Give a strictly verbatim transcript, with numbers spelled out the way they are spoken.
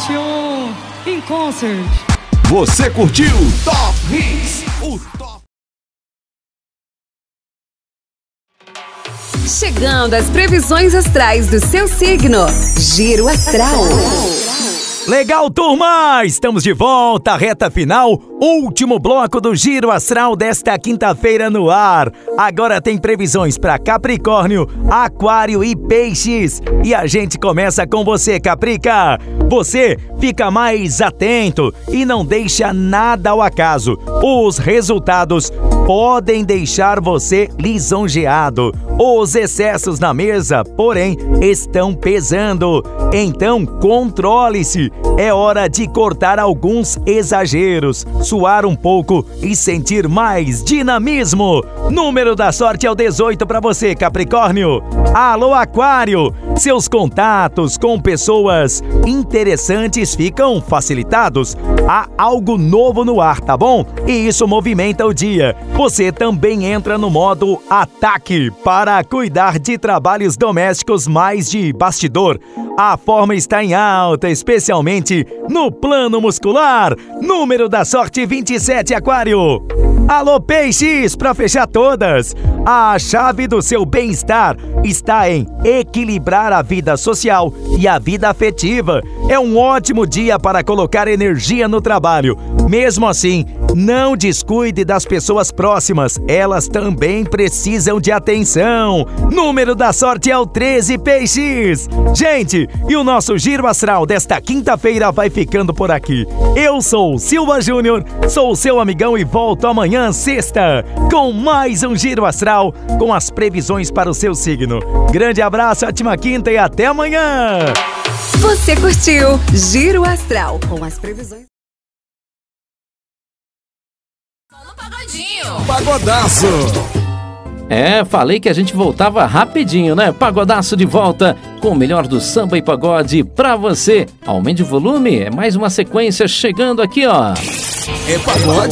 Station in concert. Você curtiu Top Hits, o top. Chegando às previsões astrais do seu signo. Giro Astral. Legal, turma! Estamos de volta, reta final, último bloco do Giro Astral desta quinta-feira no ar. Agora tem previsões para Capricórnio, Aquário e Peixes. E a gente começa com você, Caprica. Você fica mais atento e não deixa nada ao acaso. Os resultados podem deixar você lisonjeado. Os excessos na mesa, porém, estão pesando. Então, controle-se. É hora de cortar alguns exageros, suar um pouco e sentir mais dinamismo. Número da sorte é o dezoito para você, Capricórnio. Alô, Aquário! Seus contatos com pessoas interessantes ficam facilitados. Há algo novo no ar, tá bom? E isso movimenta o dia. Você também entra no modo ataque para cuidar de trabalhos domésticos mais de bastidor. A forma está em alta, especialmente no plano muscular. Número da sorte vinte e sete, Aquário. Alô, Peixes, para fechar todas. A chave do seu bem-estar está em equilibrar a vida social e a vida afetiva. É um ótimo dia para colocar energia no trabalho. Mesmo assim, não descuide das pessoas próximas. Elas também precisam de atenção. Número da sorte é o treze, Peixes. Gente, e o nosso Giro Astral desta quinta-feira vai ficando por aqui. Eu sou o Silva Júnior, sou o seu amigão e volto amanhã, sexta, com mais um Giro Astral com as previsões para o seu signo. Grande abraço, ótima quinta e até amanhã! Você curtiu Giro Astral com as previsões. Pagodaço. É, falei que a gente voltava rapidinho, né? Pagodaço de volta com o melhor do samba e pagode pra você. Aumente o volume, é mais uma sequência chegando aqui, ó. É pagode.